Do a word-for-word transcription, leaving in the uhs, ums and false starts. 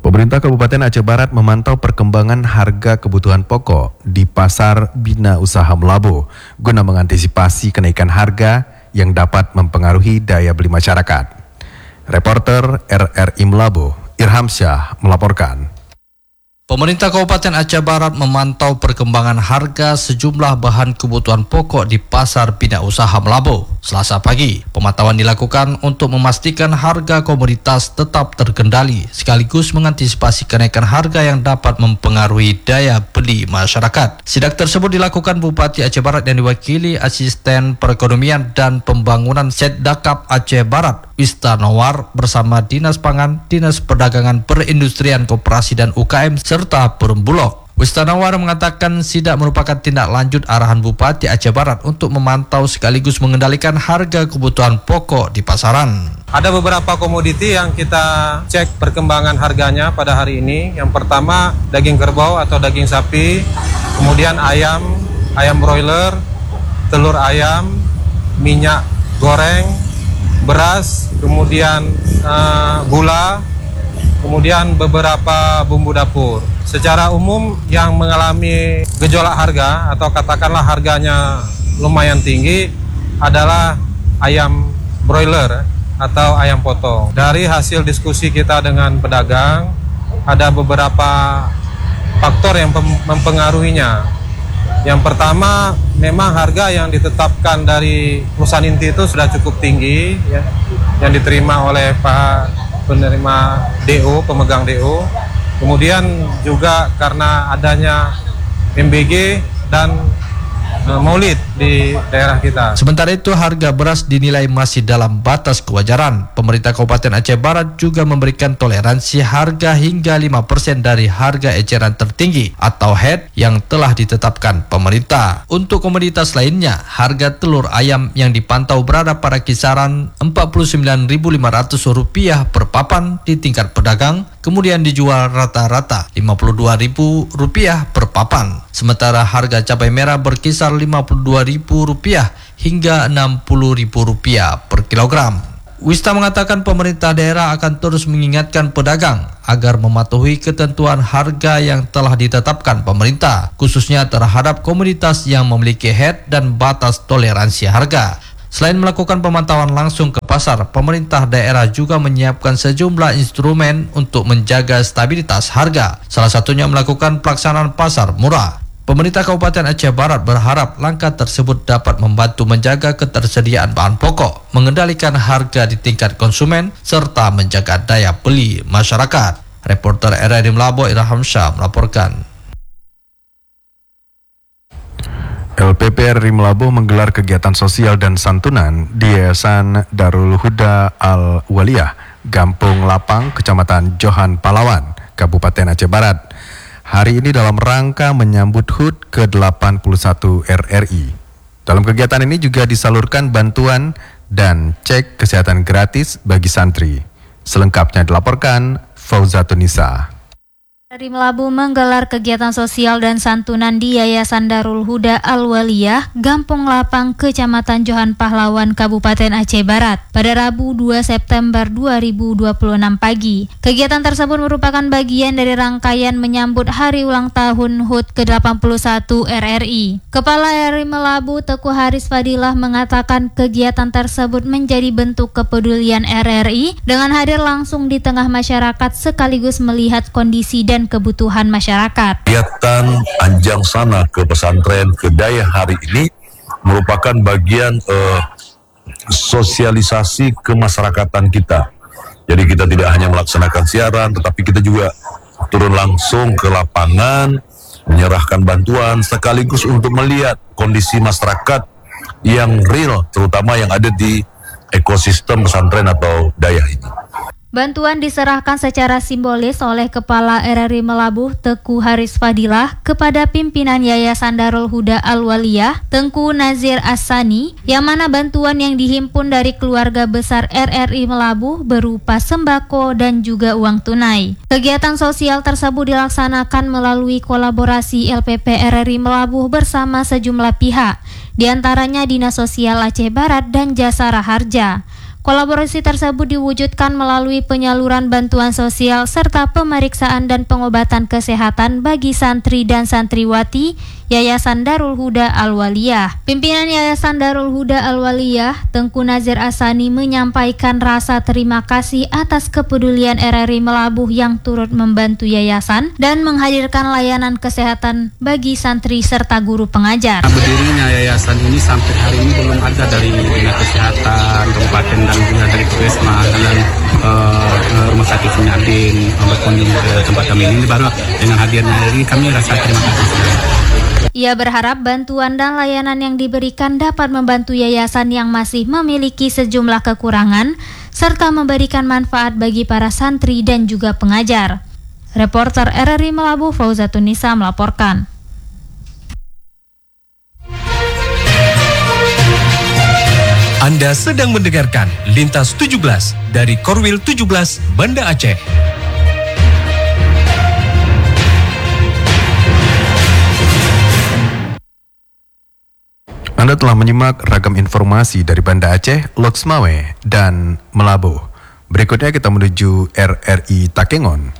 Pemerintah Kabupaten Aceh Barat memantau perkembangan harga kebutuhan pokok di Pasar Bina Usaha Melabu guna mengantisipasi kenaikan harga yang dapat mempengaruhi daya beli masyarakat. Reporter R R I Melabu, Irham Syah melaporkan. Pemerintah Kabupaten Aceh Barat memantau perkembangan harga sejumlah bahan kebutuhan pokok di Pasar Bina Usaha Melabu. Selasa pagi, pemantauan dilakukan untuk memastikan harga komoditas tetap terkendali, sekaligus mengantisipasi kenaikan harga yang dapat mempengaruhi daya beli masyarakat. Sidak tersebut dilakukan Bupati Aceh Barat yang diwakili Asisten Perekonomian dan Pembangunan Setdakap Aceh Barat, Wista Nawar, bersama Dinas Pangan, Dinas Perdagangan, Perindustrian, Koperasi dan U K M serta Perum Bulog. Wista Nawar mengatakan sidak merupakan tindak lanjut arahan Bupati Aceh Barat untuk memantau sekaligus mengendalikan harga kebutuhan pokok di pasaran. Ada beberapa komoditi yang kita cek perkembangan harganya pada hari ini. Yang pertama daging kerbau atau daging sapi, kemudian ayam, ayam broiler, telur ayam, minyak goreng, beras, kemudian uh, gula, kemudian beberapa bumbu dapur. Secara umum yang mengalami gejolak harga atau katakanlah harganya lumayan tinggi adalah ayam broiler atau ayam potong. Dari hasil diskusi kita dengan pedagang, ada beberapa faktor yang mempengaruhinya. Yang pertama, memang harga yang ditetapkan dari perusahaan inti itu sudah cukup tinggi, ya, yang diterima oleh Pak penerima D O, pemegang D O. Kemudian juga karena adanya M B G dan e, maulid di daerah kita. Sementara itu harga beras dinilai masih dalam batas kewajaran. Pemerintah Kabupaten Aceh Barat juga memberikan toleransi harga hingga lima persen dari harga eceran tertinggi atau H E D yang telah ditetapkan pemerintah. Untuk komoditas lainnya, harga telur ayam yang dipantau berada pada kisaran empat puluh sembilan ribu lima ratus rupiah per papan di tingkat pedagang, kemudian dijual rata-rata lima puluh dua ribu rupiah per papan. Sementara harga cabai merah berkisar lima puluh dua ribu rupiah hingga enam puluh ribu rupiah per kilogram. Wista mengatakan pemerintah daerah akan terus mengingatkan pedagang agar mematuhi ketentuan harga yang telah ditetapkan pemerintah, khususnya terhadap komoditas yang memiliki H E D dan batas toleransi harga. Selain melakukan pemantauan langsung ke pasar, pemerintah daerah juga menyiapkan sejumlah instrumen untuk menjaga stabilitas harga. Salah satunya melakukan pelaksanaan pasar murah. Pemerintah Kabupaten Aceh Barat berharap langkah tersebut dapat membantu menjaga ketersediaan bahan pokok, mengendalikan harga di tingkat konsumen, serta menjaga daya beli masyarakat. Reporter R R I Melabu, Irham Syah melaporkan. L P P R R I Melabu menggelar kegiatan sosial dan santunan di Yayasan Darul Huda Al-Waliyah, Gampung Lapang, Kecamatan Johan Palawan, Kabupaten Aceh Barat. Hari ini dalam rangka menyambut H U D ke delapan puluh satu R R I. Dalam kegiatan ini juga disalurkan bantuan dan cek kesehatan gratis bagi santri. Selengkapnya dilaporkan Fauzatunisa. R R I Melabu menggelar kegiatan sosial dan santunan di Yayasan Darul Huda Al-Waliyah, Gampung Lapang, Kecamatan Johan Pahlawan, Kabupaten Aceh Barat, pada Rabu dua September dua ribu dua puluh enam pagi. Kegiatan tersebut merupakan bagian dari rangkaian menyambut hari ulang tahun H U D ke delapan puluh satu R R I. Kepala R R I Melabu, Teguh Haris Fadilah, mengatakan kegiatan tersebut menjadi bentuk kepedulian R R I dengan hadir langsung di tengah masyarakat sekaligus melihat kondisi dan kebutuhan masyarakat. Kegiatan Anjang Sana ke pesantren ke daya hari ini merupakan bagian uh, sosialisasi kemasyarakatan kita. Jadi kita tidak hanya melaksanakan siaran, tetapi kita juga turun langsung ke lapangan, menyerahkan bantuan sekaligus untuk melihat kondisi masyarakat yang real, terutama yang ada di ekosistem pesantren atau daya ini. Bantuan diserahkan secara simbolis oleh Kepala R R I Melabu, Teguh Haris Fadilah, kepada pimpinan Yayasan Darul Huda Al-Waliyah, Tengku Nazir As-Sani, yang mana bantuan yang dihimpun dari keluarga besar R R I Melabu berupa sembako dan juga uang tunai. Kegiatan sosial tersebut dilaksanakan melalui kolaborasi L P P R R I Melabu bersama sejumlah pihak, diantaranya Dinas Sosial Aceh Barat dan Jasa Raharja. Kolaborasi tersebut diwujudkan melalui penyaluran bantuan sosial serta pemeriksaan dan pengobatan kesehatan bagi santri dan santriwati Yayasan Darul Huda Al-Waliyah. Pimpinan Yayasan Darul Huda Al-Waliyah, Tengku Nazir Asani, menyampaikan rasa terima kasih atas kepedulian R R I Melabuh yang turut membantu yayasan dan menghadirkan layanan kesehatan bagi santri serta guru pengajar. Berdirinya yayasan ini sampai hari ini belum ada dari Dinas Kesehatan Kabupaten dan juga dari Puskesmas dan uh, Rumah Sakit Sunyadin berkunjung ke tempat kami ini. Baru dengan hadirnya ini kami rasa terima kasih. Ia berharap bantuan dan layanan yang diberikan dapat membantu yayasan yang masih memiliki sejumlah kekurangan serta memberikan manfaat bagi para santri dan juga pengajar. Reporter R R I Melabuh Fauzatun Nisa melaporkan. Anda sedang mendengarkan Lintas tujuh belas dari Korwil tujuh belas Banda Aceh. Anda telah menyimak ragam informasi dari Banda Aceh, Loksmawe, dan Melabuh. Berikutnya kita menuju R R I Takengon.